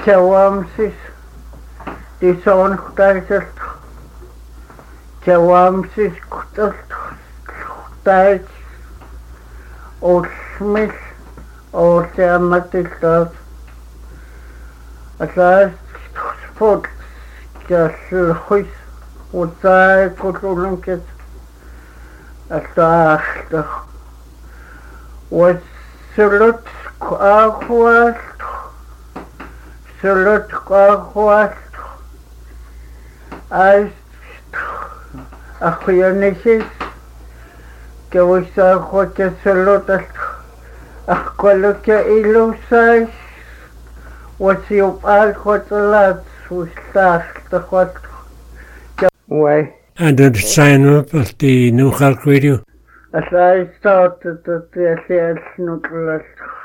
Tjawamsis, die zonigheid, Tjawamsis, tijd, Osmis, Oceamatistas, Asas, Sport, Jaslhuis, Utai, Kutulunkis, Asas, was Sulut, Aquas, Sulut, Aquas, As Achionisis, que was a Hotel Sulut, Aqualuca Ilusais, was you all hotels, who started the hot way. And then sign up at the New York Radio. As I started at the sales nucleus.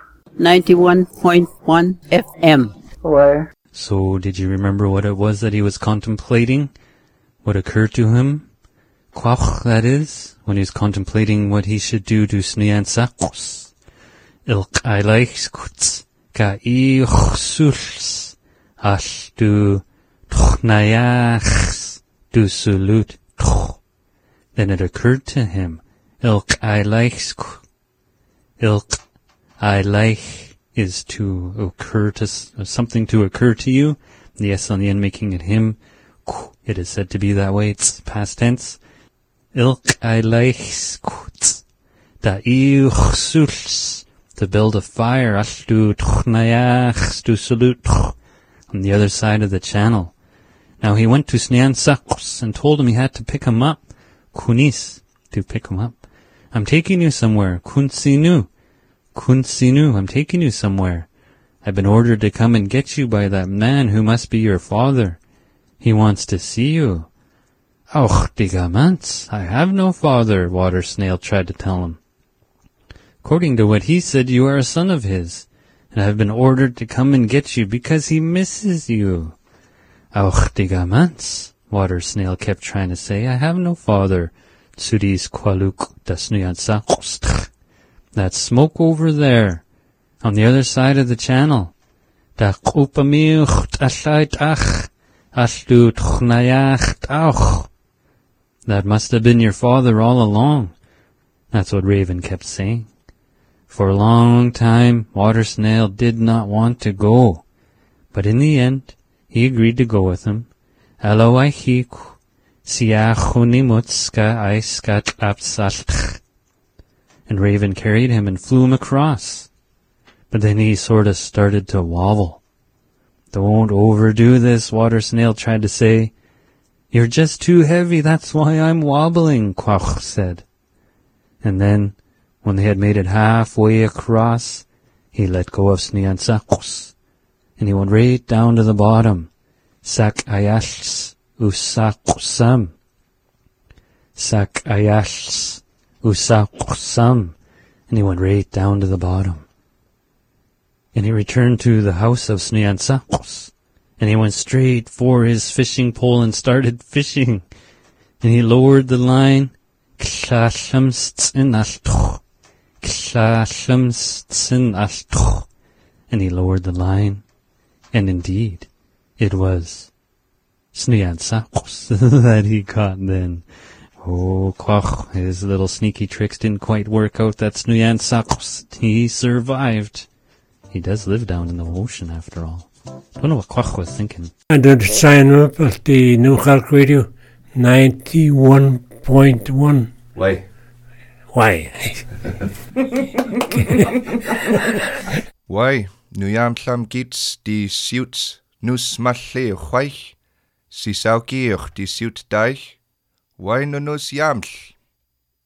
91.1 FM. Way. So, did you remember what it was that he was contemplating? What occurred to him? Quach, that is, when he was contemplating what he should do to Sniansakos. Ilk aileichskuts, ka ichsuls, as du tchnayachs, du sulut tch. Then it occurred to him, ilk aileichsk, ilk aileich is to occur to, something to occur to you. The S on the end making it him. It is said to be that way, it's past tense. Ilk aileichskuts, da ichsuls, to build a fire, ashtu tchnayachs, du sulut tch, on the other side of the channel. Now he went to Sniansakos and told him he had to pick him up. Kunis, to pick him up. I'm taking you somewhere. Kunsinu, I'm taking you somewhere. I've been ordered to come and get you by that man who must be your father. He wants to see you. Och, digamants, I have no father, Water Snail tried to tell him. According to what he said, you are a son of his, and I have been ordered to come and get you because he misses you. Och, digamants, Water Snail kept trying to say, I have no father. Tsudis qualuk dasnuyansakostch. That smoke over there, on the other side of the channel. Da kupamiucht ashait ashtu tchnayacht auch. That must have been your father all along. That's what Raven kept saying. For a long time, Water Snail did not want to go. But in the end, he agreed to go with him. Aloaichiku, siachunimutska aiskat apsaltch. And Raven carried him and flew him across. But then he sort of started to wobble. Don't overdo this, Water Snail tried to say. You're just too heavy, that's why I'm wobbling, Quach said. And then, when they had made it halfway across, he let go of Sniansakos, and he went right down to the bottom. Sak ayashs usakusam. Sak ayashs usakusam. And he went right down to the bottom. And he returned to the house of Sniansakos, and he went straight for his fishing pole and started fishing. And he lowered the line. And he lowered the line, and indeed, it was Sniansakos that he caught then. Oh, Quach, his little sneaky tricks didn't quite work out. That Sniansakos, he survived. He does live down in the ocean, after all. Don't know what Quach was thinking. And then sign up at the New York Radio, 91.1. Why? Why? Nu yamsam gits die suits, nu smalle chwaich, si saugir die suit daich. Why no nos yams?